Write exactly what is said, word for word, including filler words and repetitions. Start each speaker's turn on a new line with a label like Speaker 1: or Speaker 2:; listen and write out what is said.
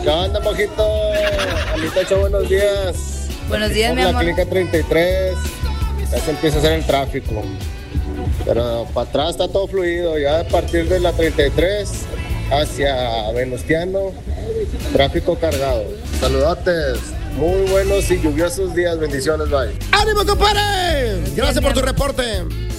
Speaker 1: ¿Qué onda, mojito? Alita, buenos días.
Speaker 2: Buenos días,
Speaker 1: Por
Speaker 2: mi
Speaker 1: la
Speaker 2: amor.
Speaker 1: clínica treinta y tres, ya se empieza a hacer el tráfico. Pero para atrás está todo fluido. Ya a partir de la treinta y tres hacia Venustiano, tráfico cargado. Saludotes. Muy buenos y lluviosos días. Bendiciones, bye.
Speaker 3: ¡Ánimo, compadre! Gracias por tu reporte.